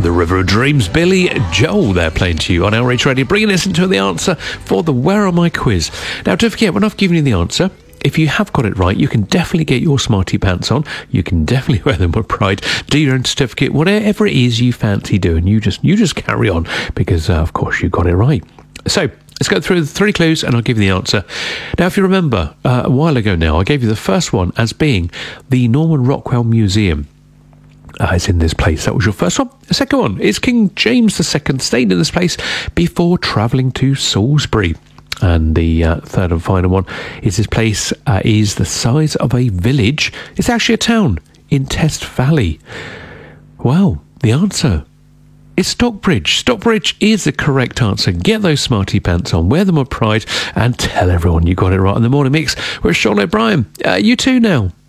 The River of Dreams, Billy Joel there playing to you on Outrage Radio, bringing us into the answer for the Where Are My quiz. Now, don't forget, when I've given you the answer, if you have got it right, you can definitely get your smarty pants on. You can definitely wear them with pride. Do your own certificate, whatever it is you fancy doing. You just carry on because, of course, you got it right. So let's go through the 3 clues and I'll give you the answer. Now, if you remember, a while ago now, I gave you the first one as being the Norman Rockwell Museum. It's in this place. That was your first one. The second one is King James II stayed in this place before travelling to Salisbury. And the third and final one is this place is the size of a village. It's actually a town in Test Valley. Well, the answer is Stockbridge. Stockbridge is the correct answer. Get those smarty pants on, wear them with pride, and tell everyone you got it right in the morning mix with Sean O'Brien. You too now.